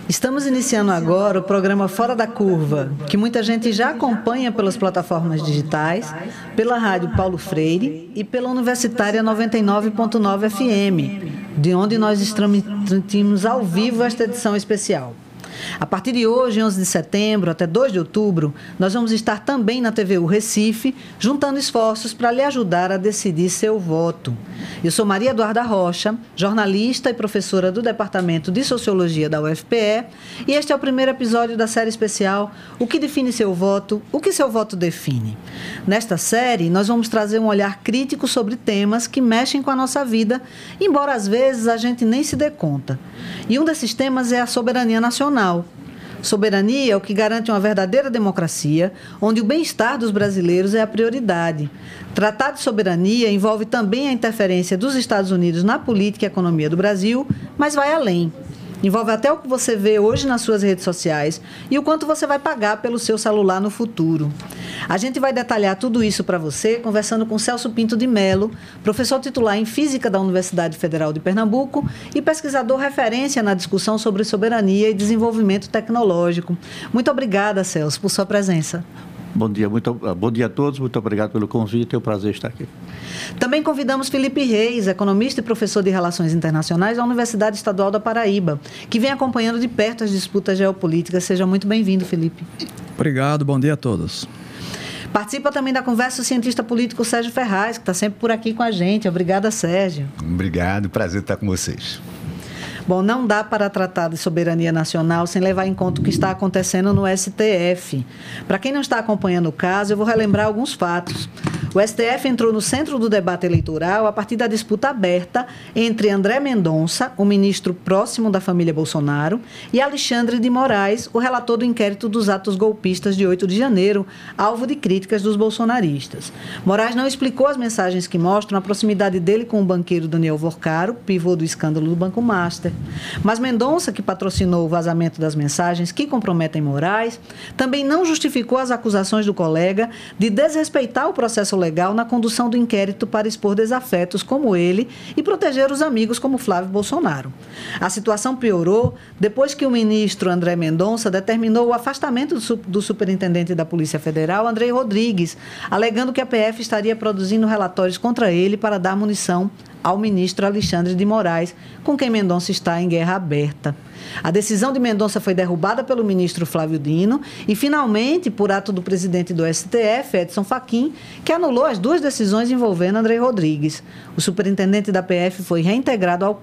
Estamos iniciando agora o programa Fora da Curva, que muita gente já acompanha pelas plataformas digitais, pela Rádio Paulo Freire e pela Universitária 99.9 FM, de onde nós transmitimos ao vivo esta edição especial. A partir de hoje, 11 de setembro, até 2 de outubro, nós vamos estar também na TVU Recife, juntando esforços para lhe ajudar a decidir seu voto. Eu sou Maria Eduarda Rocha, jornalista e professora do Departamento de Sociologia da UFPE, e este é o primeiro episódio da série especial O que define seu voto? O que seu voto define? Nesta série, nós vamos trazer um olhar crítico sobre temas que mexem com a nossa vida, embora às vezes a gente nem se dê conta. E um desses temas é a soberania nacional. Soberania é o que garante uma verdadeira democracia, onde o bem-estar dos brasileiros é a prioridade. Tratar de soberania envolve também a interferência dos Estados Unidos na política e economia do Brasil, mas vai além. Envolve até o que você vê hoje nas suas redes sociais e o quanto você vai pagar pelo seu celular no futuro. A gente vai detalhar tudo isso para você conversando com Celso Pinto de Mello, professor titular em Física da Universidade Federal de Pernambuco e pesquisador referência na discussão sobre soberania e desenvolvimento tecnológico. Muito obrigada, Celso, por sua presença. Bom dia a todos, muito obrigado pelo convite, é um prazer estar aqui. Também convidamos Felipe Reis, economista e professor de Relações Internacionais da Universidade Estadual da Paraíba, que vem acompanhando de perto as disputas geopolíticas. Seja muito bem-vindo, Felipe. Obrigado, bom dia a todos. Participa também da conversa o cientista político Sérgio Ferraz, que está sempre por aqui com a gente. Obrigada, Sérgio. Obrigado, prazer estar com vocês. Bom, não dá para tratar de soberania nacional sem levar em conta o que está acontecendo no STF. Para quem não está acompanhando o caso, eu vou relembrar alguns fatos. O STF entrou no centro do debate eleitoral a partir da disputa aberta entre André Mendonça, o ministro próximo da família Bolsonaro, e Alexandre de Moraes, o relator do inquérito dos atos golpistas de 8 de janeiro, alvo de críticas dos bolsonaristas. Moraes não explicou as mensagens que mostram a proximidade dele com o banqueiro Daniel Vorcaro, pivô do escândalo do Banco Master. Mas Mendonça, que patrocinou o vazamento das mensagens que comprometem Moraes, também não justificou as acusações do colega de desrespeitar o processo legal na condução do inquérito para expor desafetos como ele e proteger os amigos como Flávio Bolsonaro. A situação piorou depois que o ministro André Mendonça determinou o afastamento do superintendente da Polícia Federal, Andrei Rodrigues, alegando que a PF estaria produzindo relatórios contra ele para dar munição ao ministro Alexandre de Moraes, com quem Mendonça está em guerra aberta. A decisão de Mendonça foi derrubada pelo ministro Flávio Dino e, finalmente, por ato do presidente do STF, Edson Fachin, que anulou as duas decisões envolvendo Andrei Rodrigues. O superintendente da PF foi reintegrado ao